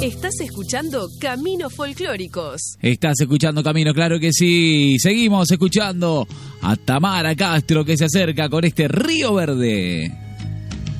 Estás escuchando Caminos Folclóricos. Estás escuchando Camino, claro que sí. Seguimos escuchando a Tamara Castro que se acerca con este Río Verde.